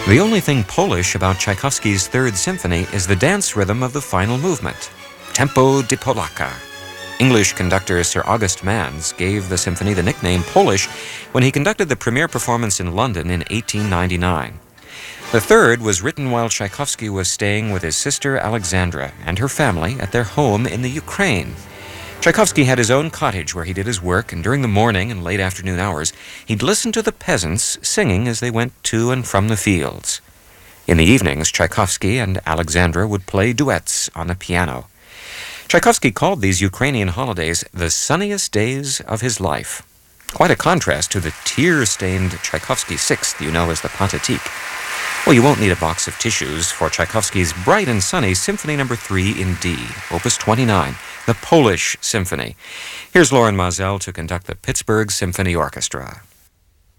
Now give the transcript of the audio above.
The only thing Polish about Tchaikovsky's Third Symphony is the dance rhythm of the final movement, Tempo di Polaka. English conductor Sir August Manns gave the symphony the nickname Polish when he conducted the premiere performance in London in 1899. The third was written while Tchaikovsky was staying with his sister Alexandra and her family at their home in the Ukraine. Tchaikovsky had his own cottage where he did his work, and during the morning and late afternoon hours, he'd listen to the peasants singing as they went to and from the fields. In the evenings, Tchaikovsky and Alexandra would play duets on the piano. Tchaikovsky called these Ukrainian holidays the sunniest days of his life. Quite a contrast to the tear-stained Tchaikovsky Sixth you know as the Pathetique. Well, you won't need a box of tissues for Tchaikovsky's bright and sunny Symphony No. 3 in D, Opus 29, the Polish Symphony. Here's Loren Maazel to conduct the Pittsburgh Symphony Orchestra.